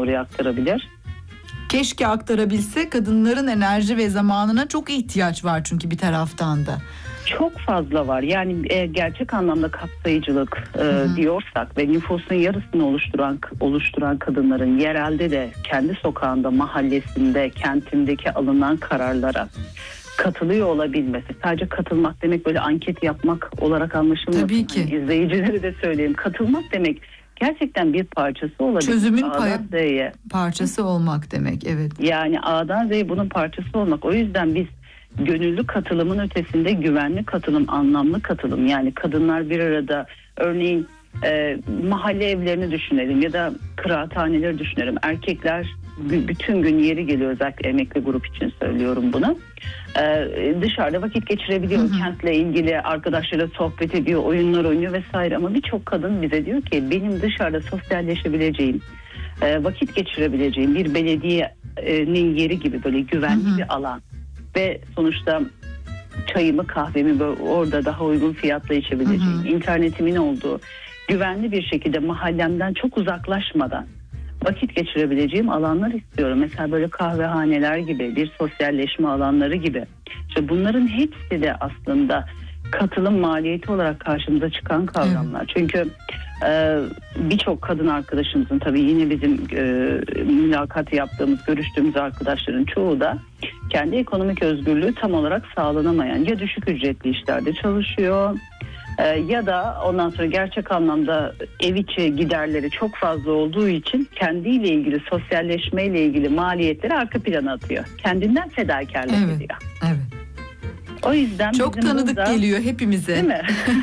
oraya aktarabilir. Keşke aktarabilse, kadınların enerji ve zamanına çok ihtiyaç var çünkü bir taraftan da. Çok fazla var. Yani gerçek anlamda kapsayıcılık diyorsak ve nüfusun yarısını oluşturan kadınların yerelde de kendi sokağında, mahallesinde, kentindeki alınan kararlara katılıyor olabilmesi. Sadece katılmak demek böyle anket yapmak olarak anlaşılmasın. Tabii ki. Yani izleyicilere de söyleyeyim. Katılmak demek gerçekten bir parçası olabilir. Çözümün parçası olmak demek. Evet. Yani A'dan Z'ye bunun parçası olmak. O yüzden biz gönüllü katılımın ötesinde güvenli katılım, anlamlı katılım. Yani kadınlar bir arada, örneğin mahalle evlerini düşünelim ya da kıraathaneleri düşünelim. Erkekler bütün gün yeri geliyor, özellikle emekli grup için söylüyorum bunu. Dışarıda vakit geçirebiliyor, kentle ilgili arkadaşlarıyla sohbet ediyor, oyunlar oynuyor vesaire. Ama birçok kadın bize diyor ki benim dışarıda sosyalleşebileceğim, vakit geçirebileceğim bir belediyenin yeri gibi böyle güvenli bir alan ve sonuçta çayımı kahvemi orada daha uygun fiyatla içebileceğim, internetimin olduğu, güvenli bir şekilde mahallemden çok uzaklaşmadan vakit geçirebileceğim alanlar istiyorum. Mesela böyle kahvehaneler gibi, bir sosyalleşme alanları gibi. İşte bunların hepsi de aslında katılım maliyeti olarak karşımıza çıkan kavramlar. Çünkü birçok kadın arkadaşımızın, tabii yine bizim mülakat yaptığımız, görüştüğümüz arkadaşların çoğu da kendi ekonomik özgürlüğü tam olarak sağlanamayan, ya düşük ücretli işlerde çalışıyor ya da ondan sonra gerçek anlamda ev içi giderleri çok fazla olduğu için kendiyle ilgili, sosyalleşmeyle ilgili maliyetleri arka plana atıyor. Kendinden fedakarlık ediyor. Evet. O yüzden çok tanıdık geliyor hepimize. Değil mi?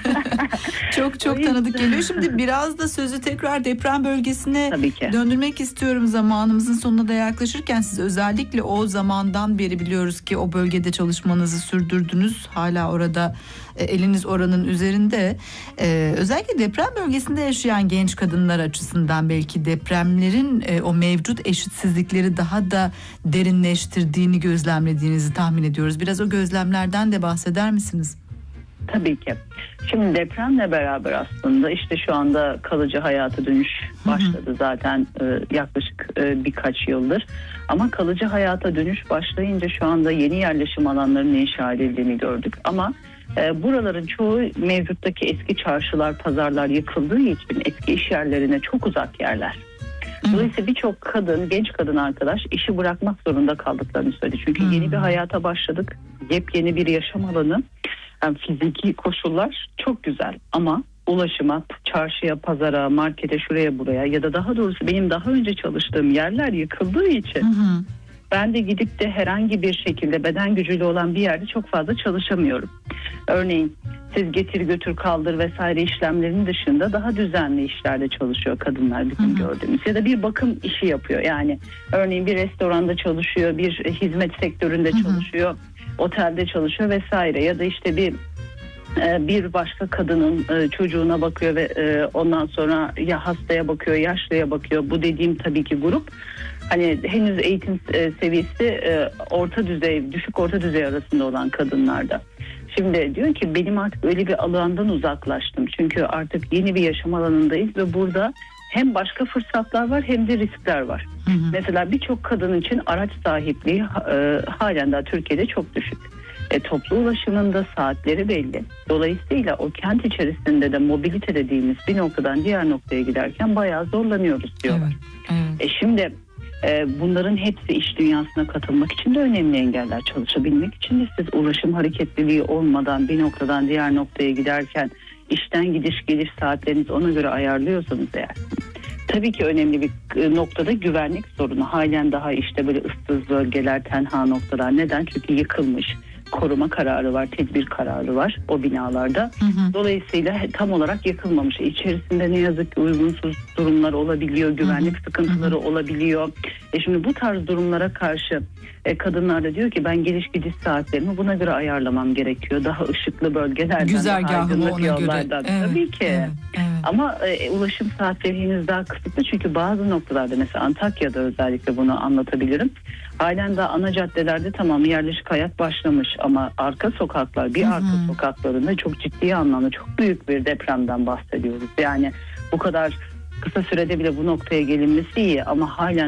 çok tanıdık geliyor. Şimdi biraz da sözü tekrar deprem bölgesine döndürmek istiyorum. Zamanımızın sonuna da yaklaşırken, siz özellikle o zamandan beri biliyoruz ki o bölgede çalışmanızı sürdürdünüz. Hala orada, eliniz oranın üzerinde. Özellikle deprem bölgesinde yaşayan genç kadınlar açısından belki depremlerin o mevcut eşitsizlikleri daha da derinleştirdiğini gözlemlediğinizi tahmin ediyoruz. Biraz o gözlemlerden de bahseder misiniz? Tabii ki. Şimdi depremle beraber aslında işte şu anda kalıcı hayata dönüş başladı zaten yaklaşık birkaç yıldır. Ama kalıcı hayata dönüş başlayınca şu anda yeni yerleşim alanlarının inşa edildiğini gördük. Ama buraların çoğu mevcuttaki eski çarşılar, pazarlar yıkıldığı için eski iş yerlerine çok uzak yerler. Dolayısıyla birçok kadın, genç kadın arkadaş işi bırakmak zorunda kaldıklarını söyledi. Çünkü yeni bir hayata başladık. Yepyeni bir yaşam alanı. Yani fiziki koşullar çok güzel ama ulaşıma, çarşıya, pazara, markete, şuraya buraya ya da daha doğrusu benim daha önce çalıştığım yerler yıkıldığı için ben de gidip de herhangi bir şekilde beden gücüyle olan bir yerde çok fazla çalışamıyorum. Örneğin siz getir götür kaldır vesaire işlemlerinin dışında daha düzenli işlerde çalışıyor kadınlar bizim gördüğümüz. Ya da bir bakım işi yapıyor. Yani örneğin bir restoranda çalışıyor, bir hizmet sektöründe çalışıyor, otelde çalışıyor vesaire. Ya da işte bir başka kadının çocuğuna bakıyor ve ondan sonra ya hastaya bakıyor, yaşlıya bakıyor. Bu dediğim tabii ki grup hani henüz eğitim seviyesi orta düzey, düşük orta düzey arasında olan kadınlarda. Şimdi diyor ki benim artık öyle bir alandan uzaklaştım. Çünkü artık yeni bir yaşam alanındayız ve burada hem başka fırsatlar var hem de riskler var. Mesela birçok kadın için araç sahipliği halen daha Türkiye'de çok düşük. Toplu ulaşımında saatleri belli. Dolayısıyla o kent içerisinde de mobilite dediğimiz bir noktadan diğer noktaya giderken bayağı zorlanıyoruz diyorlar. Şimdi bunların hepsi iş dünyasına katılmak için de önemli engeller. Çalışabilmek için de siz ulaşım hareketliliği olmadan bir noktadan diğer noktaya giderken işten gidiş geliş saatlerinizi ona göre ayarlıyorsanız eğer. Tabii ki önemli bir noktada güvenlik sorunu. Halen daha işte böyle ıssız bölgeler, tenha noktalar. Neden? Çünkü yıkılmış. Koruma kararı var, tedbir kararı var o binalarda. Dolayısıyla tam olarak yıkılmamış. İçerisinde ne yazık ki uygunsuz durumlar olabiliyor, güvenlik sıkıntıları olabiliyor. Şimdi bu tarz durumlara karşı kadınlar da diyor ki ben geliş gidiş saatlerimi buna göre ayarlamam gerekiyor. Daha ışıklı bölgelerden, daha aydınlık yollardan. Tabii ki. Ama ulaşım saatleri henüz daha kısıtlı çünkü bazı noktalarda mesela Antakya'da özellikle bunu anlatabilirim. Halen daha ana caddelerde tamam yerleşik hayat başlamış ama arka sokaklar, arka sokaklarında çok ciddi anlamda çok büyük bir depremden bahsediyoruz. Yani bu kadar kısa sürede bile bu noktaya gelinmesi iyi ama halen